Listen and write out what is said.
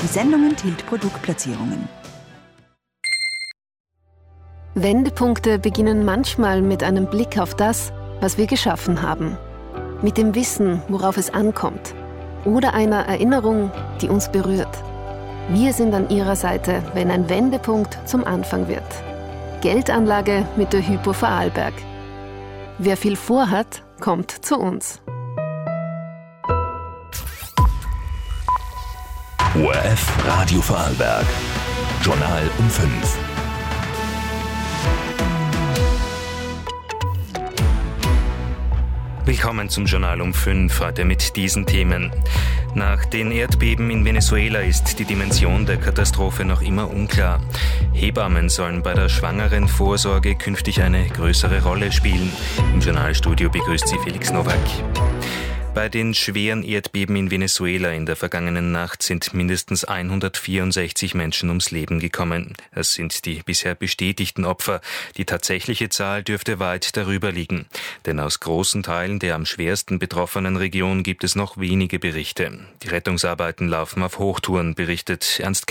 Die Sendung enthielt Produktplatzierungen. Wendepunkte beginnen manchmal mit einem Blick auf das, was wir geschaffen haben. Mit dem Wissen, worauf es ankommt. Oder einer Erinnerung, die uns berührt. Wir sind an Ihrer Seite, wenn ein Wendepunkt zum Anfang wird. Geldanlage mit der Hypo Vorarlberg. Wer viel vorhat, kommt zu uns. ORF Radio Vorarlberg. Journal um 5. Willkommen zum Journal um 5, heute mit diesen Themen. Nach den Erdbeben in Venezuela ist die Dimension der Katastrophe noch immer unklar. Hebammen sollen bei der schwangeren Vorsorge künftig eine größere Rolle spielen. Im Journalstudio begrüßt sie Felix Nowak. Bei den schweren Erdbeben in Venezuela in der vergangenen Nacht sind mindestens 164 Menschen ums Leben gekommen. Das sind die bisher bestätigten Opfer. Die tatsächliche Zahl dürfte weit darüber liegen. Denn aus großen Teilen der am schwersten betroffenen Region gibt es noch wenige Berichte. Die Rettungsarbeiten laufen auf Hochtouren, berichtet Ernst